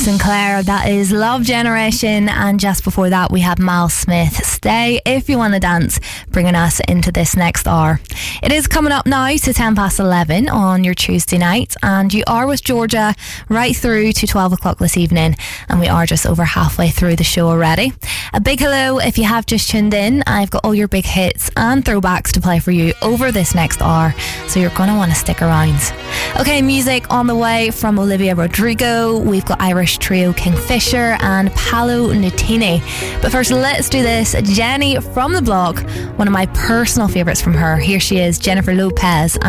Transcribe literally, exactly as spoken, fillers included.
Sinclair, that is Love Generation, and just before that we had Miles Smith, Stay If You Wanna Dance, bringing us into this next hour. It is coming up now to ten past eleven on your Tuesday night, and you are with Georgia right through to twelve o'clock this evening, and we are just over halfway through the show already. A big hello if you have just tuned in. I've got all your big hits and throwbacks to play for you over this next hour, so you're going to want to stick around. Okay, music on the way from Olivia Rodrigo. We've got Irish trio Kingfisher and Paolo Nutini. But first, let's do this. Jenny from the Block, one of my personal favourites from her. Here she is, Jennifer Lopez.